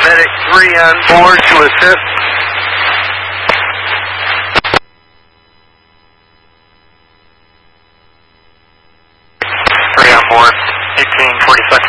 Medic 3 on board to assist. On board, 1846.